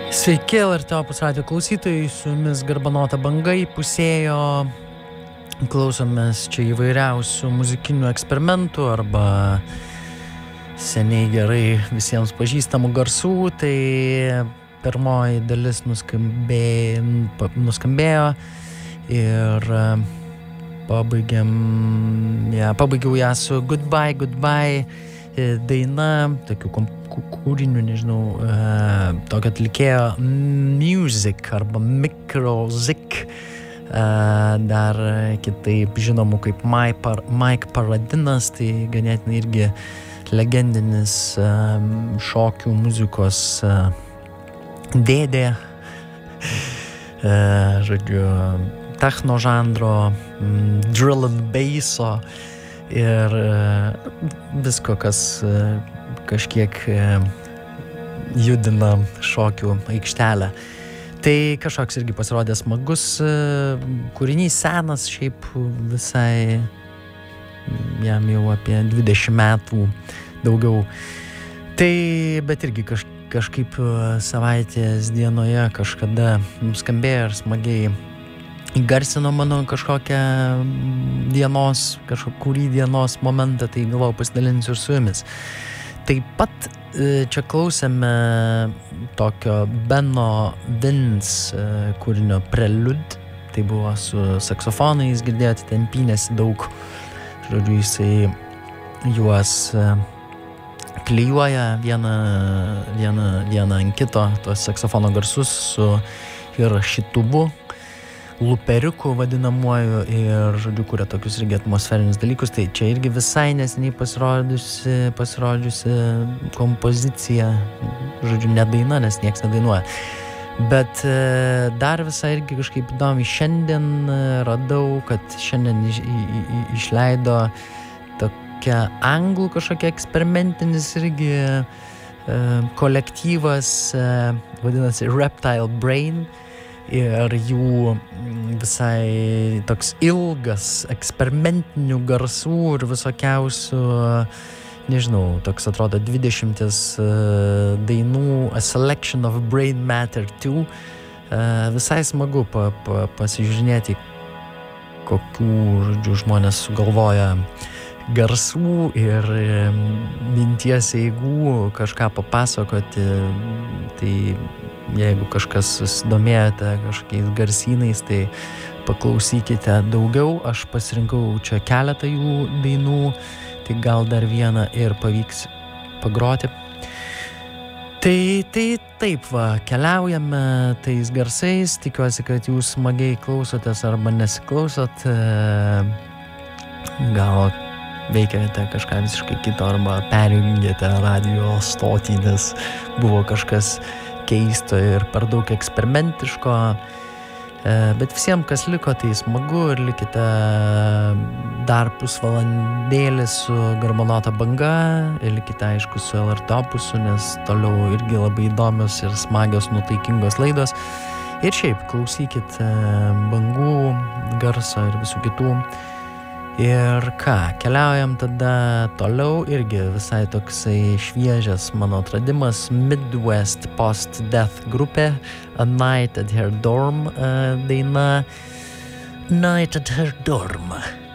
Sveiki, LRT Opus radio klausytojai, su jumis Garbanota banga įpusėjo. Klausomės čia įvairiausių muzikinių eksperimentų arba seniai gerai visiems pažįstamų garsų. Tai pirmoji dalis nuskambėjo ir pabaigiau ją su Goodbye, Goodbye daina, tokių kūrinių, nežinau, tokio atlikėjo Music arba Microzik, dar kitaip žinomų kaip Mike Paradinas, tai ganėtinai irgi legendinis šokių muzikos dėdė, žodžiu, techno žanro, drill and basso ir visko, kas kažkiek judina šokių aikštelę. Tai kažkoks irgi pasirodė smagus kūrinys, senas, šiaip visai jam jau apie 20 metų daugiau. Tai, bet irgi kažkaip savaitės dienoje kažkada nuskambėjo ir smagiai įgarsino mano kažkokią kažkokį dienos momentą, tai galvojau pasidalinsiu ir su jumis. Taip pat čia klausėme tokio Beno Vins kūrinio Prelude, tai buvo su saksofonais, girdėjote, ten pynėsi daug, žodžiu, jisai juos klijuoja vieną ant kito, tuos saksofono garsus su ir šituvu, luperiuku vadinamuoju, ir, žodžiu, kuria tokius irgi atmosferinius dalykus. Tai čia irgi visai neseniai pasirodžiusi kompozicija, žodžiu, ne daina, nes nieks nedainuoja. Bet dar visai irgi kažkaip įdomi, šiandien radau, kad šiandien išleido tokia anglų kažkokia eksperimentinis irgi kolektyvas, vadinasi Reptile Brain, ir jų visai toks ilgas eksperimentinių garsų ir visokiausių, nežinau, toks atrodo 20 dainų, A Selection of Brain Matter 2. Visai smagu pasižiūrėti, kokių, žodžiu, žmonės sugalvoja garsų ir minties eigų kažką papasakoti. Tai jeigu kažkas susidomėjote kažkokiais garsynais, tai paklausykite daugiau. Aš pasirinkau čia keletą jų dainų, tai gal dar vieną ir pavyks pagroti. Tai taip va, keliaujame tais garsais. Tikiuosi, kad jūs smagiai klausotės arba nesiklausot. Gal veikiate kažką visiškai kito arba perjungėte radio stotį, nes buvo kažkas keisto ir per daug eksperimentiško. Bet visiems, kas liko, tai smagu ir likite dar pusvalandėlį su Garbanota banga ir likite, aišku, su LRT Opusu, nes toliau irgi labai įdomios ir smagios, nutaikingos laidos. Ir šiaip klausykit bangų, garso ir visų kitų. Ir ką, keliaujam tada toliau, irgi visai toksai šviežias mano atradimas, Midwest Post-Death grupė, A Night at Her Dorm daina, Night at Her Dorm.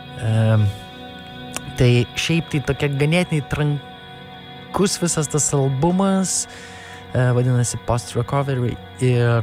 Tai šiaip tai tokia ganėtinai trankus visas tas albumas, vadinasi Post Recovery, ir